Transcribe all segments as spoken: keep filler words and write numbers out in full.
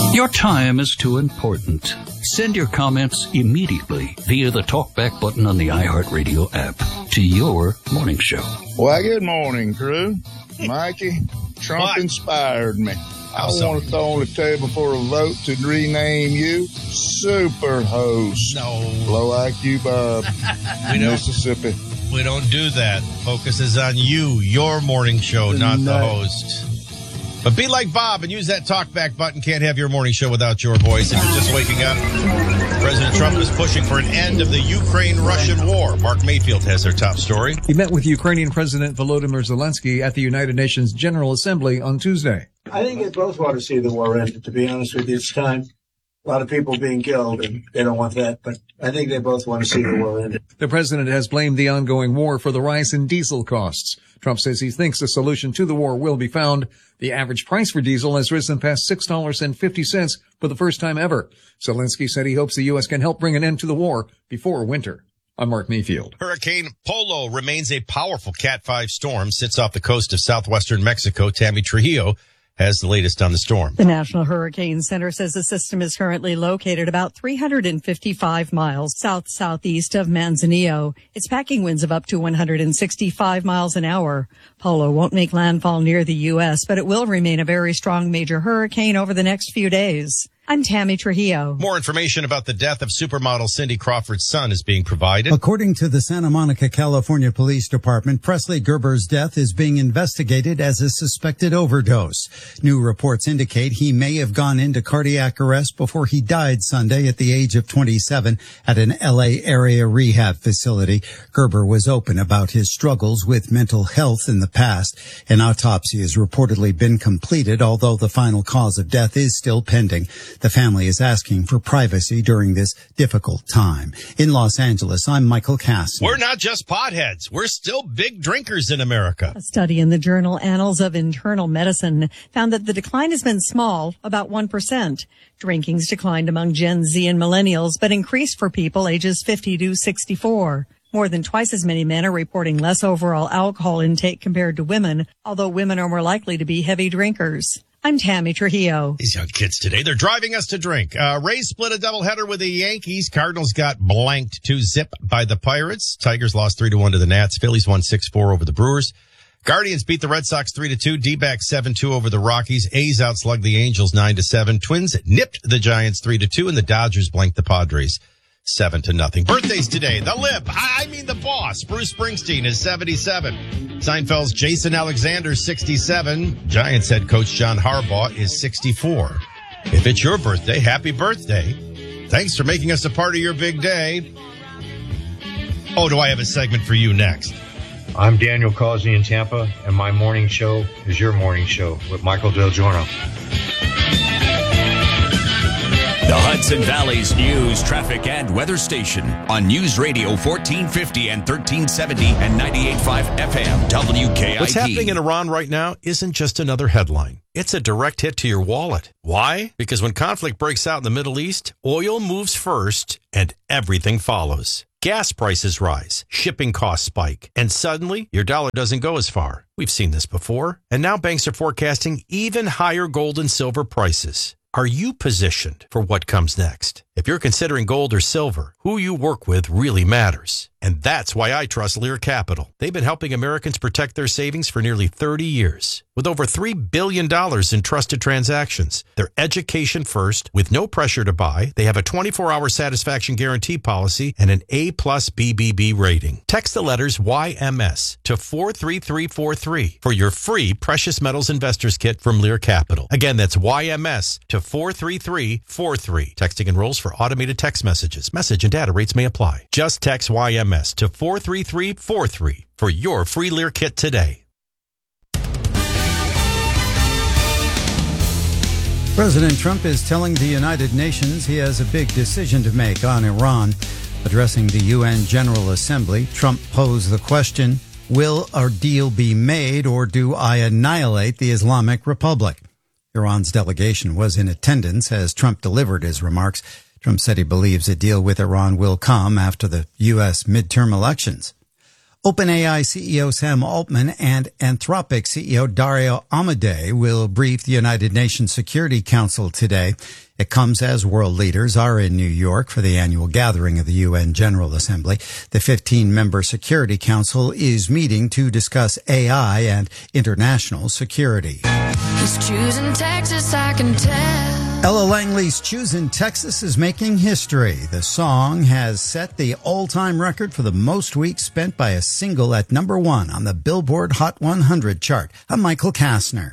Your time is too important. Send your comments immediately via the TalkBack button on the iHeartRadio app to your morning show. Well, good morning, crew. Mikey, Trump what? inspired me. I Awesome. want to throw on the table for a vote to rename you Super Host. No. Low I Q Bob, we don't, Mississippi. We don't do that. Focus is on you, your morning show, not no. the host. But be like Bob and use that talkback button. Can't have your morning show without your voice. If you're just waking up, President Trump is pushing for an end of the Ukraine-Russian war. Mark Mayfield has our top story. He met with Ukrainian President Volodymyr Zelensky at the United Nations General Assembly on Tuesday. I think they both want to see the war end, to be honest with you. It's time. A lot of people being killed, and they don't want that. But I think they both want to see the war end. The president has blamed the ongoing war for the rise in diesel costs. Trump says he thinks a solution to the war will be found. The average price for diesel has risen past six dollars and fifty cents for the first time ever. Zelensky said he hopes the U S can help bring an end to the war before winter. I'm Mark Mayfield. Hurricane Polo remains a powerful Cat five storm, sits off the coast of southwestern Mexico. Tammy Trujillo has the latest on the storm. The National Hurricane Center says the system is currently located about three hundred fifty-five miles south-southeast of Manzanillo. It's packing winds of up to one hundred sixty-five miles an hour. Polo won't make landfall near the U S, but it will remain a very strong major hurricane over the next few days. I'm Tammy Trujillo. More information about the death of supermodel Cindy Crawford's son is being provided. According to the Santa Monica, California Police Department, Presley Gerber's death is being investigated as a suspected overdose. New reports indicate he may have gone into cardiac arrest before he died Sunday at the age of twenty-seven at an L A area rehab facility. Gerber was open about his struggles with mental health in the past. An autopsy has reportedly been completed, although the final cause of death is still pending. The family is asking for privacy during this difficult time. In Los Angeles, I'm Michael Cass. We're not just potheads. We're still big drinkers in America. A study in the journal Annals of Internal Medicine found that the decline has been small, about one percent. Drinking's declined among Gen Z and millennials, but increased for people ages fifty to sixty-four. More than twice as many men are reporting less overall alcohol intake compared to women, although women are more likely to be heavy drinkers. I'm Tammy Trujillo. These young kids today, they're driving us to drink. Uh, Rays split a doubleheader with the Yankees. Cardinals got blanked two zip by the Pirates. Tigers lost three to one to the Nats. Phillies won six four over the Brewers. Guardians beat the Red Sox three to two. D-backs seven two over the Rockies. A's outslugged the Angels nine to seven. Twins nipped the Giants three to two, and the Dodgers blanked the Padres seven to nothing. Birthdays today. The Lip. I mean the boss. Bruce Springsteen is seventy-seven. Seinfeld's Jason Alexander, sixty-seven. Giants head coach John Harbaugh is sixty-four. If it's your birthday, happy birthday. Thanks for making us a part of your big day. Oh, do I have a segment for you next? I'm Daniel Causey in Tampa, and my morning show is your morning show with Michael Del Giorno. The Hudson Valley's news, traffic, and weather station on News Radio fourteen fifty and thirteen seventy and ninety-eight point five F M W K I T. What's happening in Iran right now isn't just another headline. It's a direct hit to your wallet. Why? Because when conflict breaks out in the Middle East, oil moves first and everything follows. Gas prices rise, shipping costs spike, and suddenly your dollar doesn't go as far. We've seen this before. And now banks are forecasting even higher gold and silver prices. Are you positioned for what comes next? If you're considering gold or silver, who you work with really matters. And that's why I trust Lear Capital. They've been helping Americans protect their savings for nearly thirty years. With over three billion dollars in trusted transactions, they're education first with no pressure to buy. They have a twenty-four hour satisfaction guarantee policy and an A plus B B B rating. Text the letters Y M S to four three three four three for your free Precious Metals Investors Kit from Lear Capital. Again, that's Y M S to four three three four three. Texting enrolls for automated text messages. Message and data rates may apply. Just text Y M S to four three three four three for your free Lear Kit today. President Trump is telling the United Nations he has a big decision to make on Iran. Addressing the U N General Assembly, Trump posed the question, will a deal be made or do I annihilate the Islamic Republic? Iran's delegation was in attendance as Trump delivered his remarks. Trump said he believes a deal with Iran will come after the U S midterm elections. OpenAI C E O Sam Altman and Anthropic C E O Dario Amodei will brief the United Nations Security Council today. It comes as world leaders are in New York for the annual gathering of the U N General Assembly. The fifteen-member Security Council is meeting to discuss A I and international security. He's choosing Texas, I can tell. Ella Langley's Choosing Texas is making history. The song has set the all-time record for the most weeks spent by a single at number one on the Billboard Hot one hundred chart. I'm Michael Kastner.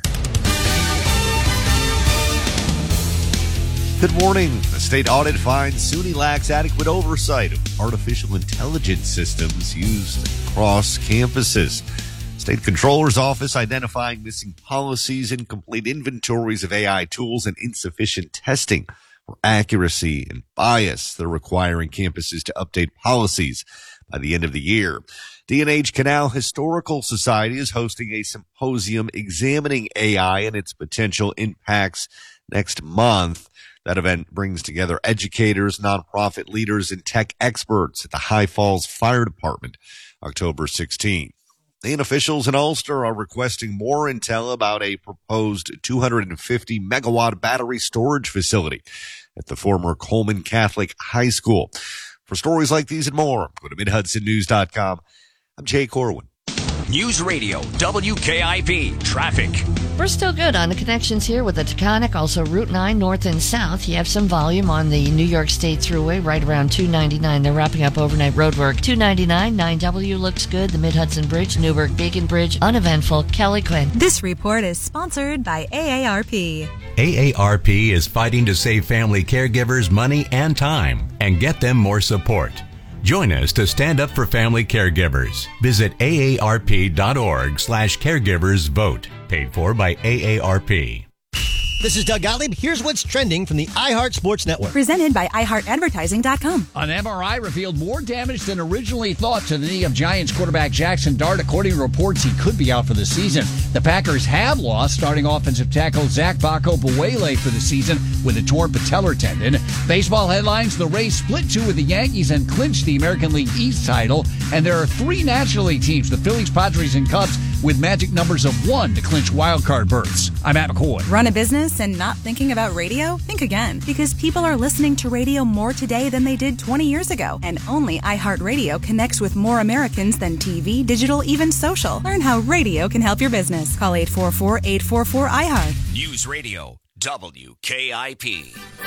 Good morning. The state audit finds SUNY lacks adequate oversight of artificial intelligence systems used across campuses. State Controller's Office identifying missing policies, incomplete inventories of A I tools, and insufficient testing for accuracy and bias. They're requiring campuses to update policies by the end of the year. D and H Canal Historical Society is hosting a symposium examining A I and its potential impacts next month. That event brings together educators, nonprofit leaders, and tech experts at the High Falls Fire Department, October sixteenth. And officials in Ulster are requesting more intel about a proposed two hundred fifty megawatt battery storage facility at the former Coleman Catholic High School. For stories like these and more, go to mid hudson news dot com. I'm Jay Corwin. News Radio W K I P Traffic. We're still good on the connections here with the Taconic, also Route nine north and south. You have some volume on the New York State Thruway right around two ninety-nine. They're wrapping up overnight roadwork. two ninety-nine, nine W looks good. The Mid-Hudson Bridge, Newburgh Beacon Bridge, uneventful. Kelly Quinn. This report is sponsored by A A R P. A A R P is fighting to save family caregivers money and time and get them more support. Join us to stand up for family caregivers. Visit A A R P dot org slash caregivers vote. Paid for by A A R P. This is Doug Gottlieb. Here's what's trending from the iHeart Sports Network. Presented by i heart advertising dot com. An M R I revealed more damage than originally thought to the knee of Giants quarterback Jackson Dart. According to reports, he could be out for the season. The Packers have lost starting offensive tackle Zach Bako-Buwele for the season with a torn patellar tendon. Baseball headlines: the Rays split two with the Yankees and clinched the American League East title. And there are three National League teams, the Phillies, Padres, and Cubs, with magic numbers of one to clinch wildcard berths. I'm Matt McCoy. Run a business and not thinking about radio? Think again, because people are listening to radio more today than they did twenty years ago. And only iHeartRadio connects with more Americans than T V, digital, even social. Learn how radio can help your business. Call eight four four, eight four four, I heart. News Radio W K I P.